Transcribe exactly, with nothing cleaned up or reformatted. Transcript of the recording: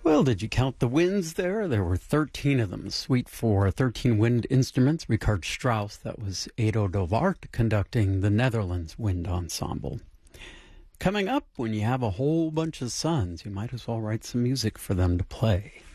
Well, did you count the winds there? There were thirteen of them. Suite for thirteen wind instruments. Richard Strauss, that was Edo de Waart conducting the Netherlands Wind Ensemble. Coming up, when you have a whole bunch of sons, you might as well write some music for them to play.